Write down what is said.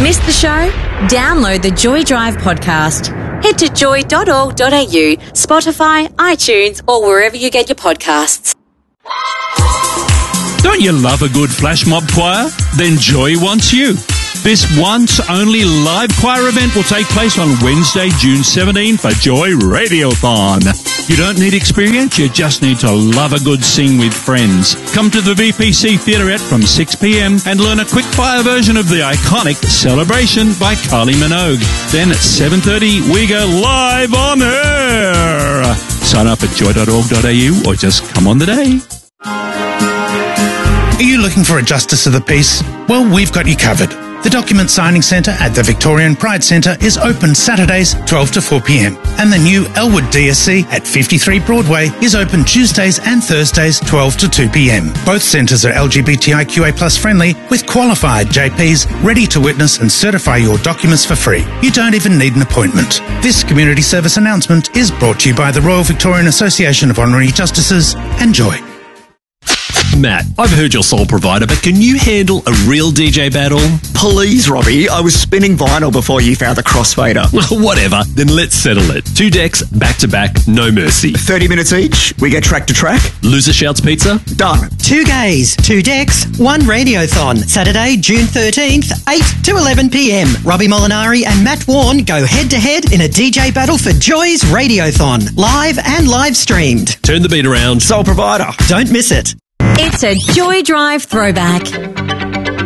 Missed the show? Download the Joy Drive podcast. Head to joy.org.au, Spotify, iTunes, or wherever you get your podcasts. Don't you love a good flash mob choir? Then Joy wants you. This once-only live choir event will take place on Wednesday, June 17 for Joy Radiothon. You don't need experience, you just need to love a good sing with friends. Come to the VPC Theaterette from 6 p.m. and learn a quick-fire version of the iconic Celebration by Kylie Minogue. Then at 7:30, we go live on air. Sign up at joy.org.au or just come on the day. Are you looking for a Justice of the Peace? Well, we've got you covered. The Document Signing Centre at the Victorian Pride Centre is open Saturdays 12 to 4 p.m. And the new Elwood DSC at 53 Broadway is open Tuesdays and Thursdays 12 to 2 p.m. Both centres are LGBTIQA+ friendly with qualified JPs ready to witness and certify your documents for free. You don't even need an appointment. This community service announcement is brought to you by the Royal Victorian Association of Honorary Justices and Joy. Matt, I've heard you're sole provider, but can you handle a real DJ battle? Please, Robbie. I was spinning vinyl before you found the crossfader. Whatever. Then let's settle it. 2 decks, back-to-back, no mercy. 30 minutes each. We get track to track. Loser shouts pizza? Done. 2 gays, 2 decks, 1 radiothon. Saturday, June 13th, 8 to 11 p.m. Robbie Molinari and Matt Warren go head-to-head in a DJ battle for Joy's Radiothon. Live and live-streamed. Turn the beat around. Sole provider. Don't miss it. It's a Joy Drive throwback.